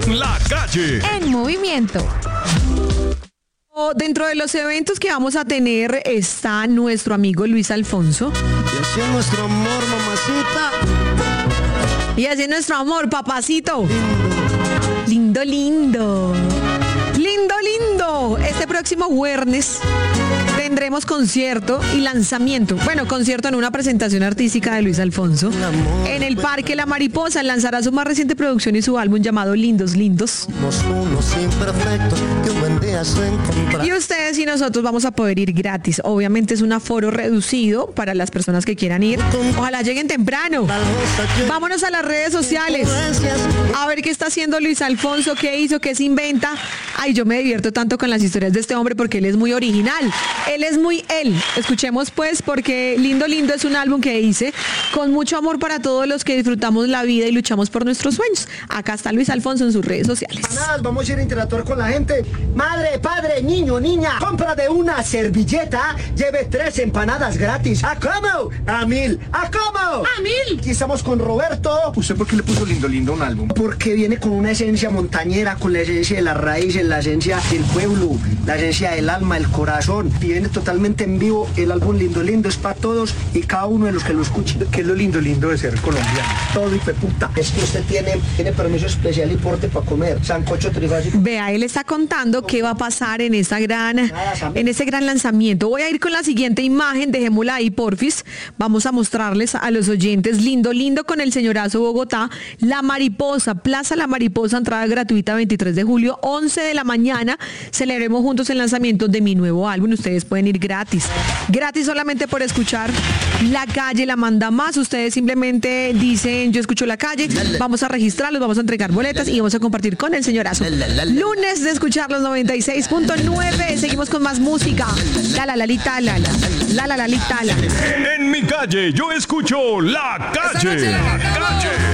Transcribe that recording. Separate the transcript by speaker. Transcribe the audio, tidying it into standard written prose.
Speaker 1: La Calle.
Speaker 2: En movimiento.
Speaker 3: Dentro de los eventos que vamos a tener está nuestro amigo Luis Alfonso.
Speaker 4: Y así es nuestro amor, mamacita.
Speaker 3: Y así es nuestro amor, papacito. Lindo, lindo. Lindo, lindo. Este próximo viernes tendremos concierto y lanzamiento. Bueno, concierto en una presentación artística de Luis Alfonso. En el Parque La Mariposa lanzará su más reciente producción y su álbum llamado Lindos, Lindos.
Speaker 4: Somos unos imperfectos que un buen día se encontrarán.
Speaker 3: Y ustedes y nosotros vamos a poder ir gratis. Obviamente es un aforo reducido para las personas que quieran ir. Ojalá lleguen temprano. Vámonos a las redes sociales a ver qué está haciendo Luis Alfonso, qué hizo, qué se inventa. Ay, yo me divierto tanto con las historias de este hombre porque él es muy original. Él es muy él. Escuchemos pues, porque Lindo Lindo es un álbum que hice con mucho amor para todos los que disfrutamos la vida y luchamos por nuestros sueños. Acá está Luis Alfonso en sus redes sociales.
Speaker 5: Vamos a ir a interactuar con la gente. Madre, padre, niño, niña, compra de una servilleta, lleve 3 empanadas gratis. ¿A cómo? A 1000. ¿A cómo?
Speaker 6: ¡A 1000!
Speaker 5: Aquí estamos con Roberto.
Speaker 7: ¿Usted por qué le puso Lindo Lindo a un álbum?
Speaker 5: Porque viene con una esencia montañera, con la esencia de las raíces, la esencia del pueblo, la esencia del alma, el corazón. Y viene totalmente en vivo. El álbum Lindo Lindo es para todos y cada uno de los que lo escuchen.
Speaker 7: ¿Qué es lo lindo de ser colombiano?
Speaker 5: Todo hijo de puta. Es que usted tiene permiso especial y porte para comer. Sancocho trifásico.
Speaker 3: Vea, él está contando qué va a pasar en ese gran lanzamiento. Voy a ir con la siguiente imagen, dejémosla ahí, porfis. Vamos a mostrarles a los oyentes Lindo Lindo con el señorazo Bogotá, La Mariposa, Plaza La Mariposa, entrada gratuita 23 de julio, 11 de la mañana. Celebremos juntos el lanzamiento de mi nuevo álbum. Ustedes pueden ir gratis solamente por escuchar La Calle La Manda Más. Ustedes simplemente dicen, yo escucho La Calle, vamos a registrarlos, vamos a entregar boletas y vamos a compartir con el señorazo. Lunes de escuchar los 96.9. Seguimos con más música. La lita, la lita, la.
Speaker 1: En mi calle, yo escucho La Calle. La Calle.